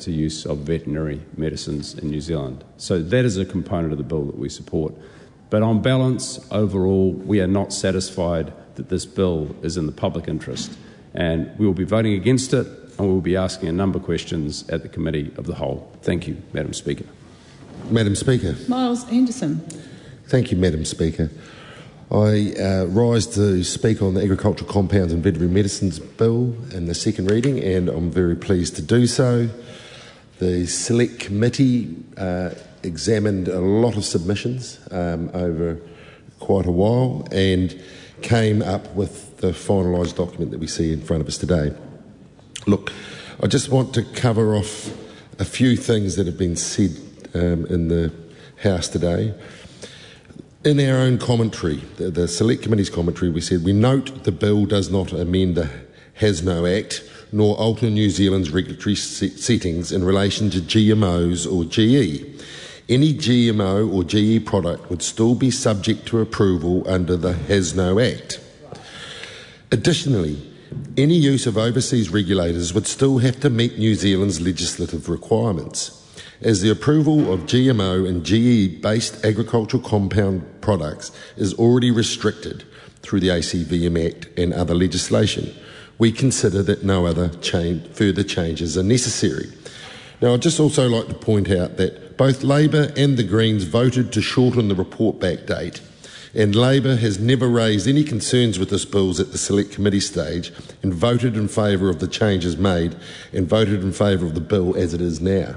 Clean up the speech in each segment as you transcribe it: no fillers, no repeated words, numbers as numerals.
to use of veterinary medicines in New Zealand. So that is a component of the bill that we support. But on balance, overall, we are not satisfied that this bill is in the public interest, and we will be voting against it, and we will be asking a number of questions at the Committee of the Whole. Thank you, Madam Speaker. Madam Speaker. Miles Anderson. Thank you, Madam Speaker. I rise to speak on the Agricultural Compounds and Veterinary Medicines Bill in the second reading, and I'm very pleased to do so. The Select Committee examined a lot of submissions over quite a while and came up with the finalised document that we see in front of us today. Look, I just want to cover off a few things that have been said in the House today. In our own commentary, the Select Committee's commentary, we said, we note the bill does not amend the Has-No Act nor alter New Zealand's regulatory settings in relation to GMOs or GE. Any GMO or GE product would still be subject to approval under the Has-No Act. Additionally, any use of overseas regulators would still have to meet New Zealand's legislative requirements, as the approval of GMO and GE-based agricultural compound products is already restricted through the ACVM Act and other legislation. We consider that no other further changes are necessary. Now, I'd just also like to point out that both Labor and the Greens voted to shorten the report back date, and Labor has never raised any concerns with this bill at the Select Committee stage and voted in favour of the changes made and voted in favour of the bill as it is now.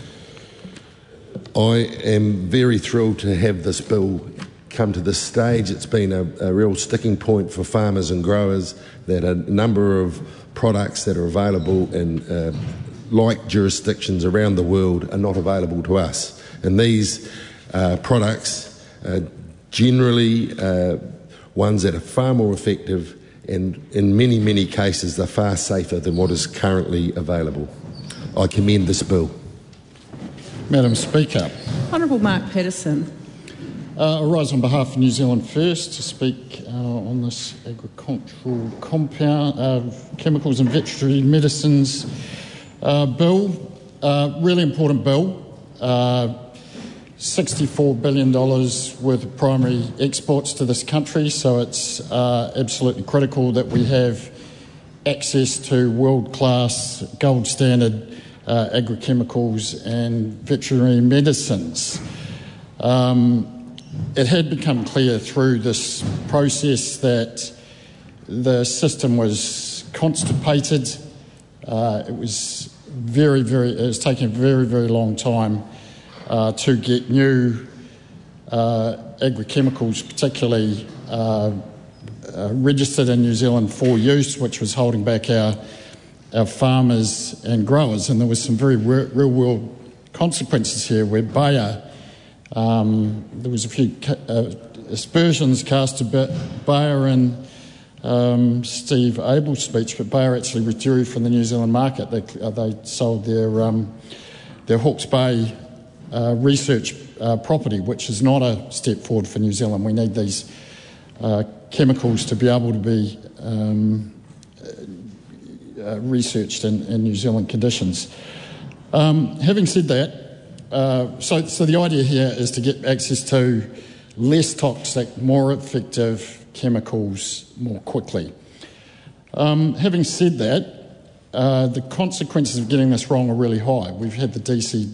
I am very thrilled to have this bill come to this stage. It's been a real sticking point for farmers and growers that a number of products that are available in like jurisdictions around the world are not available to us. And these products are generally ones that are far more effective, and in many, many cases they're far safer than what is currently available. I commend this bill. Madam Speaker. Honourable Mark Patterson. I rise on behalf of New Zealand First to speak on this agricultural compound, chemicals and veterinary medicines bill. Really important bill. $64 billion worth of primary exports to this country, so it's absolutely critical that we have access to world-class, gold standard agrochemicals and veterinary medicines. It had become clear through this process that the system was constipated. It was taking a very, very long time to get new agrochemicals, particularly registered in New Zealand for use, which was holding back our farmers and growers. And there was some very real-world consequences here where Bayer, there was a few aspersions cast about Bayer and Steve Abel's speech, but Bayer actually withdrew from the New Zealand market. They sold their Hawke's Bay research property, which is not a step forward for New Zealand. We need these chemicals to be able to be researched in New Zealand conditions. Having said that, so the idea here is to get access to less toxic, more effective chemicals more quickly. Having said that, the consequences of getting this wrong are really high. We've had the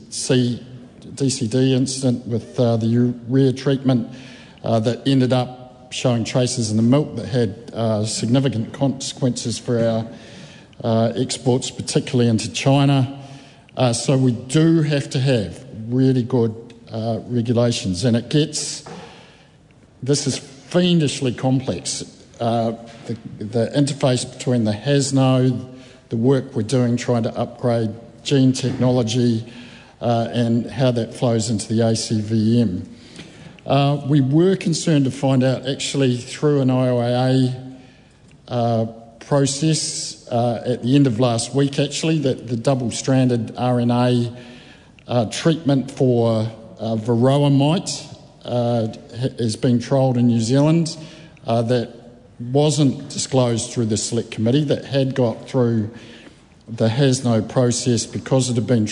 DCD incident with the urea treatment that ended up showing traces in the milk that had significant consequences for our exports, particularly into China. So we do have to have really good regulations, and this is fiendishly complex. The interface between the Has-No, the work we're doing trying to upgrade gene technology, and how that flows into the ACVM. We were concerned to find out, actually, through an IOAA process at the end of last week, actually, that the double-stranded RNA treatment for varroa mite is being trialled in New Zealand. That wasn't disclosed through the Select Committee, that had got through the Has-No process because it had been